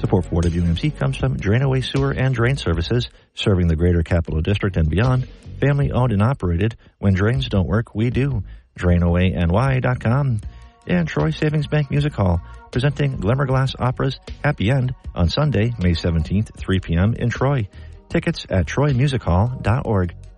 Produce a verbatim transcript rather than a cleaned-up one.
Support for W M C comes from Drainaway Sewer and Drain Services, serving the greater Capital District and beyond. Family owned and operated. When drains don't work, we do. drainaway N Y dot com. And Troy Savings Bank Music Hall, presenting Glimmerglass Opera's Happy End on Sunday, May seventeenth, three p.m. in Troy. Tickets at troy music hall dot org.